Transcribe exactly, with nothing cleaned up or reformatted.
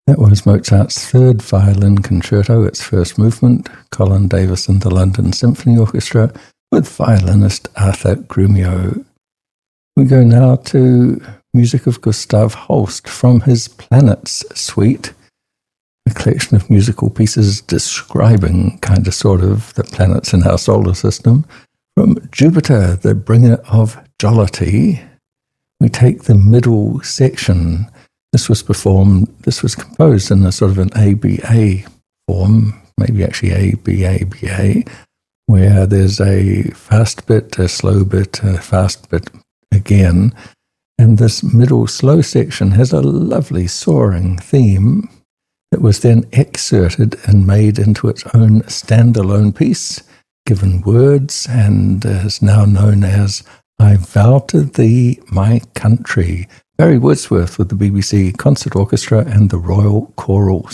That was Mozart's third violin concerto, its first movement, Colin Davis and the London Symphony Orchestra, with violinist Arthur Grumio. We go now to music of Gustav Holst from his Planets Suite, a collection of musical pieces describing, kind of sort of, the planets in our solar system. From Jupiter, the bringer of jollity, we take the middle section. This was performed, this was composed in a sort of an A B A form, maybe actually A B A B A, where there's a fast bit, a slow bit, a fast bit again. And this middle slow section has a lovely soaring theme that was then excerpted and made into its own standalone piece, given words, and is now known as I Vow to Thee, My Country. Barry Wordsworth with the B B C Concert Orchestra and the Royal Choral